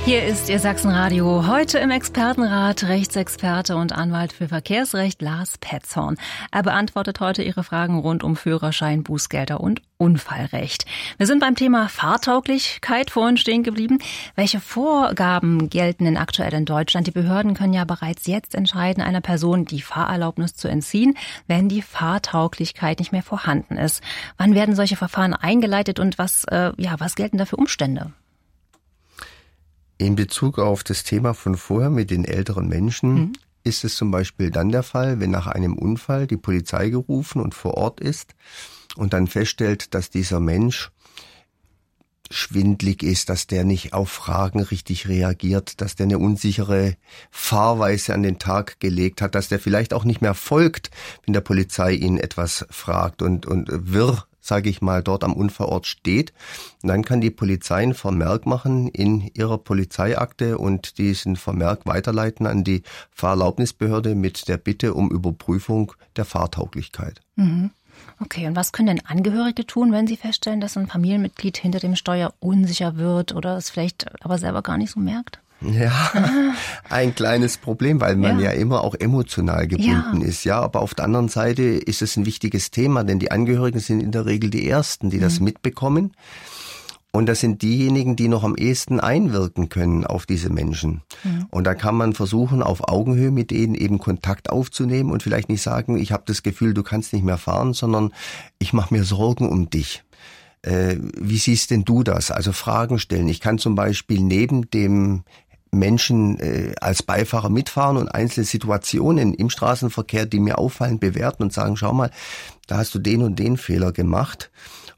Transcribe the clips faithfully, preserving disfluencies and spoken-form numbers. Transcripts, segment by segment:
Hier ist Ihr Sachsenradio. Heute im Expertenrat Rechtsexperte und Anwalt für Verkehrsrecht Lars Petzorn. Er beantwortet heute Ihre Fragen rund um Führerschein, Bußgelder und Unfallrecht. Wir sind beim Thema Fahrtauglichkeit vorhin stehen geblieben. Welche Vorgaben gelten denn aktuell in Deutschland? Die Behörden können ja bereits jetzt entscheiden, einer Person die Fahrerlaubnis zu entziehen, wenn die Fahrtauglichkeit nicht mehr vorhanden ist. Wann werden solche Verfahren eingeleitet und was, äh, ja, was gelten da für Umstände? In Bezug auf das Thema von vorher mit den älteren Menschen mhm. ist es zum Beispiel dann der Fall, wenn nach einem Unfall die Polizei gerufen und vor Ort ist und dann feststellt, dass dieser Mensch schwindlig ist, dass der nicht auf Fragen richtig reagiert, dass der eine unsichere Fahrweise an den Tag gelegt hat, dass der vielleicht auch nicht mehr folgt, wenn der Polizei ihn etwas fragt und, und wirr, sage ich mal, dort am Unfallort steht. Und dann kann die Polizei einen Vermerk machen in ihrer Polizeiakte und diesen Vermerk weiterleiten an die Fahrerlaubnisbehörde mit der Bitte um Überprüfung der Fahrtauglichkeit. Mhm. Okay, und was können denn Angehörige tun, wenn sie feststellen, dass ein Familienmitglied hinter dem Steuer unsicher wird oder es vielleicht aber selber gar nicht so merkt? Ja, ein kleines Problem, weil man ja, ja immer auch emotional gebunden ja. ist. Ja, aber auf der anderen Seite ist es ein wichtiges Thema, denn die Angehörigen sind in der Regel die Ersten, die mhm. das mitbekommen. Und das sind diejenigen, die noch am ehesten einwirken können auf diese Menschen. Mhm. Und da kann man versuchen, auf Augenhöhe mit denen eben Kontakt aufzunehmen und vielleicht nicht sagen, ich habe das Gefühl, du kannst nicht mehr fahren, sondern ich mache mir Sorgen um dich. Äh, wie siehst denn du das? Also Fragen stellen. Ich kann zum Beispiel neben dem Menschen äh, als Beifahrer mitfahren und einzelne Situationen im Straßenverkehr, die mir auffallen, bewerten und sagen, schau mal, da hast du den und den Fehler gemacht.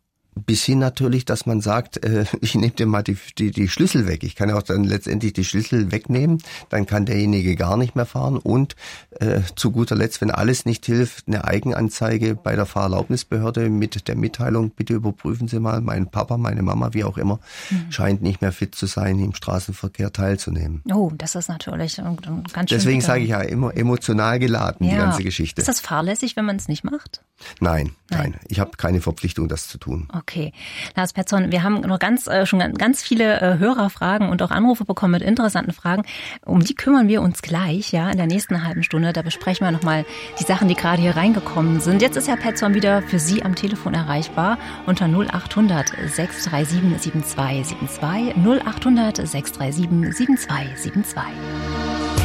Bis hin natürlich, dass man sagt, äh, ich nehme dir mal die, die, die Schlüssel weg. Ich kann ja auch dann letztendlich die Schlüssel wegnehmen, dann kann derjenige gar nicht mehr fahren und äh, zu guter Letzt, wenn alles nicht hilft, eine Eigenanzeige bei der Fahrerlaubnisbehörde mit der Mitteilung, bitte überprüfen Sie mal, mein Papa, meine Mama, wie auch immer, mhm. scheint nicht mehr fit zu sein, im Straßenverkehr teilzunehmen. Oh, das ist natürlich ganz schön. Deswegen sage ich ja immer emotional geladen, ja. die ganze Geschichte. Ist das fahrlässig, wenn man es nicht macht? Nein, nein, nein. Ich habe keine Verpflichtung, das zu tun. Okay. Lars Petzorn, wir haben noch ganz, äh, schon ganz viele äh, Hörerfragen und auch Anrufe bekommen mit interessanten Fragen. Um die kümmern wir uns gleich, ja, in der nächsten halben Stunde. Da besprechen wir nochmal die Sachen, die gerade hier reingekommen sind. Jetzt ist Herr Petzorn wieder für Sie am Telefon erreichbar unter null acht hundert sechs drei sieben sieben zwei sieben zwei, null acht hundert sechs drei sieben sieben zwei sieben zwei.